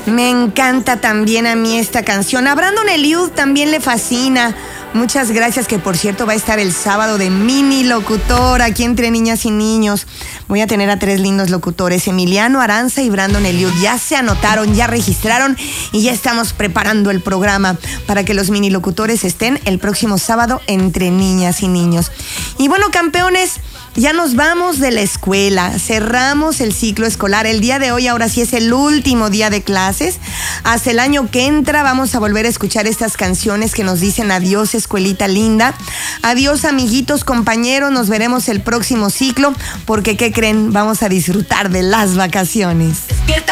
Me encanta también a mí esta canción. A Brandon Eliud también le fascina. Muchas gracias, que por cierto va a estar el sábado de mini locutor aquí entre niñas y niños. Voy a tener a 3 lindos locutores, Emiliano Aranza y Brandon Eliud. Ya se anotaron, ya registraron y ya estamos preparando el programa para que los mini locutores estén el próximo sábado entre niñas y niños. Y bueno, campeones, ya nos vamos de la escuela, cerramos el ciclo escolar. El día de hoy ahora sí es el último día de clases. Hasta el año que entra vamos a volver a escuchar estas canciones que nos dicen adiós, escuelita linda. Adiós, amiguitos, compañeros, nos veremos el próximo ciclo porque, ¿qué creen? Vamos a disfrutar de las vacaciones.